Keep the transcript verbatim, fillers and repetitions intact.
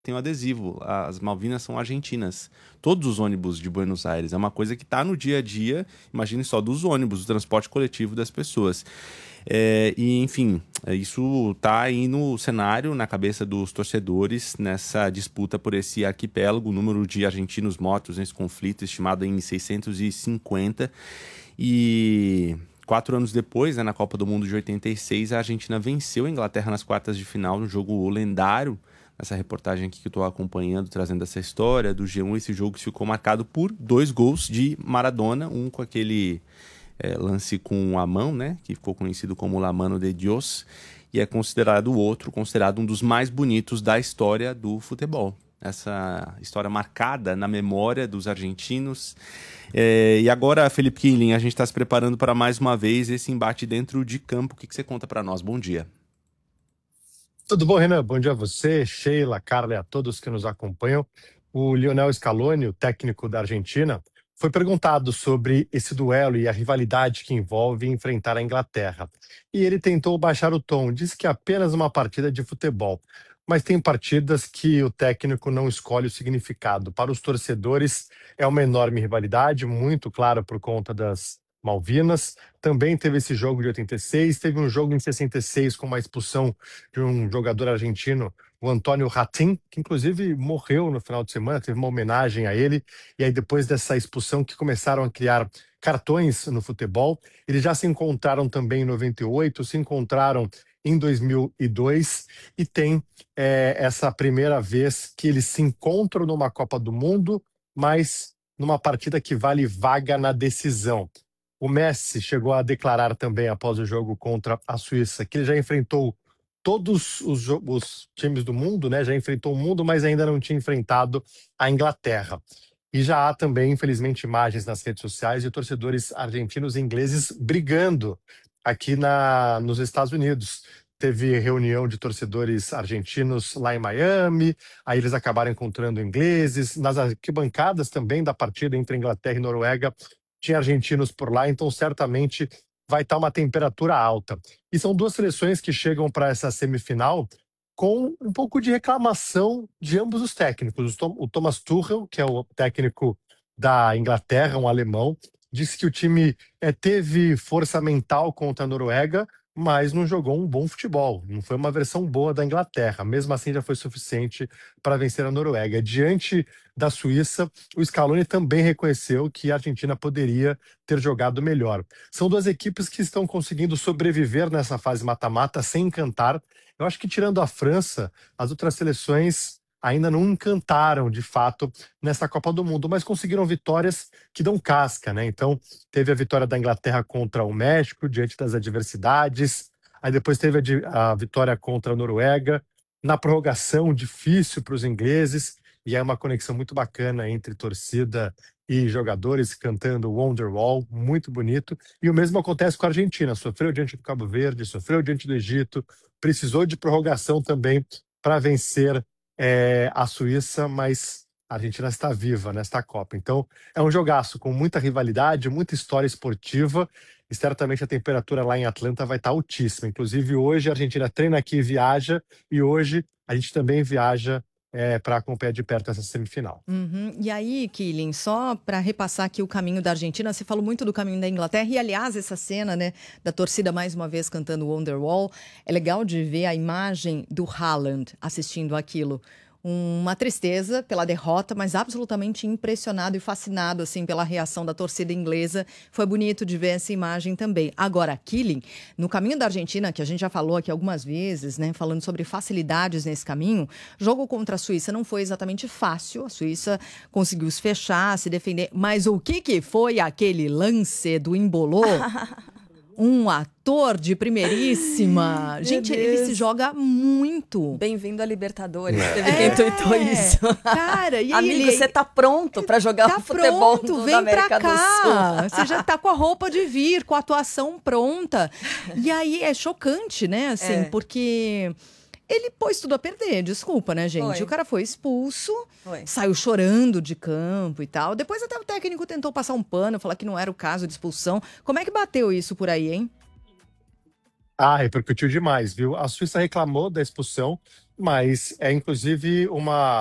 tem o adesivo, as Malvinas são argentinas. Todos os ônibus de Buenos Aires, é uma coisa que está no dia a dia, imagine só, dos ônibus, do transporte coletivo das pessoas. É, e, enfim, isso está aí no cenário, na cabeça dos torcedores, nessa disputa por esse arquipélago, o número de argentinos mortos nesse conflito, estimado em seiscentos e cinquenta. E quatro anos depois, né, na Copa do Mundo de oitenta e seis, a Argentina venceu a Inglaterra nas quartas de final, no jogo lendário. Essa reportagem aqui que eu estou acompanhando, trazendo essa história do G um, esse jogo ficou marcado por dois gols de Maradona, um com aquele é, lance com a mão, né, que ficou conhecido como La Mano de Dios, e é considerado o outro, considerado um dos mais bonitos da história do futebol. Essa história marcada na memória dos argentinos. É, e agora, Felipe Killing, a gente está se preparando para mais uma vez esse embate dentro de campo. O que, que você conta para nós? Bom dia. Tudo bom, Renan? Bom dia a você, Sheila, Carla e a todos que nos acompanham. O Lionel Scaloni, o técnico da Argentina, foi perguntado sobre esse duelo e a rivalidade que envolve enfrentar a Inglaterra. E ele tentou baixar o tom, disse que é apenas uma partida de futebol. Mas tem partidas que o técnico não escolhe o significado. Para os torcedores, é uma enorme rivalidade, muito claro por conta das Malvinas. Também teve esse jogo de oitenta e seis, teve um jogo em sessenta e seis com uma expulsão de um jogador argentino, o Antônio Ratin, que inclusive morreu no final de semana, teve uma homenagem a ele, e aí depois dessa expulsão que começaram a criar cartões no futebol. Eles já se encontraram também em noventa e oito, se encontraram em dois mil e dois, e tem é, essa primeira vez que eles se encontram numa Copa do Mundo, mas numa partida que vale vaga na decisão. O Messi chegou a declarar também após o jogo contra a Suíça que ele já enfrentou todos os, os times do mundo, né? Já enfrentou o mundo, mas ainda não tinha enfrentado a Inglaterra. E já há também, infelizmente, imagens nas redes sociais de torcedores argentinos e ingleses brigando aqui na, nos Estados Unidos. Teve reunião de torcedores argentinos lá em Miami, aí eles acabaram encontrando ingleses. Nas arquibancadas também da partida entre Inglaterra e Noruega, tinha argentinos por lá, então certamente vai estar uma temperatura alta. E são duas seleções que chegam para essa semifinal com um pouco de reclamação de ambos os técnicos. O Thomas Tuchel, que é o técnico da Inglaterra, um alemão, disse que o time é, teve força mental contra a Noruega, mas não jogou um bom futebol. Não foi uma versão boa da Inglaterra. Mesmo assim, já foi suficiente para vencer a Noruega. Diante da Suíça, o Scaloni também reconheceu que a Argentina poderia ter jogado melhor. São duas equipes que estão conseguindo sobreviver nessa fase mata-mata sem encantar. Eu acho que, tirando a França, as outras seleções ainda não encantaram, de fato, nessa Copa do Mundo, mas conseguiram vitórias que dão casca, né? Então, teve a vitória da Inglaterra contra o México, diante das adversidades. Aí depois teve a, a vitória contra a Noruega. Na prorrogação, difícil para os ingleses. E é uma conexão muito bacana entre torcida e jogadores cantando Wonderwall, muito bonito. E o mesmo acontece com a Argentina. Sofreu diante do Cabo Verde, sofreu diante do Egito, precisou de prorrogação também para vencer é, a Suíça, mas a Argentina está viva nesta Copa. Então, é um jogaço com muita rivalidade, muita história esportiva, e certamente a temperatura lá em Atlanta vai estar altíssima. Inclusive, hoje a Argentina treina aqui e viaja, e hoje a gente também viaja é, para acompanhar de perto essa semifinal. Uhum. E aí, Killing, só para repassar aqui o caminho da Argentina, você falou muito do caminho da Inglaterra, e aliás, essa cena, né, da torcida mais uma vez cantando Wonderwall, é legal de ver a imagem do Haaland assistindo aquilo. Uma tristeza pela derrota, mas absolutamente impressionado e fascinado assim pela reação da torcida inglesa. Foi bonito de ver essa imagem também. Agora, Killing, no caminho da Argentina, que a gente já falou aqui algumas vezes, né, falando sobre facilidades nesse caminho, jogo contra a Suíça não foi exatamente fácil. A Suíça conseguiu se fechar, se defender, mas o que que foi aquele lance do Embolô? Um ator de primeiríssima. Meu Gente, Deus. ele se joga muito. Bem-vindo a Libertadores. É. Teve quem tweetou isso. Cara, e Amigo, ele... você tá pronto pra jogar Tá futebol pronto, do- vem da América pra do cá. Sul? Você já tá com a roupa de vir, com a atuação pronta. E aí é chocante, né? Assim, É. porque ele pôs tudo a perder, desculpa, né, gente? Foi. O cara foi expulso, Foi. saiu chorando de campo e tal. Depois até o técnico tentou passar um pano, falar que não era o caso de expulsão. Como é que bateu isso por aí, hein? Ah, repercutiu demais, viu? A Suíça reclamou da expulsão, mas é inclusive uma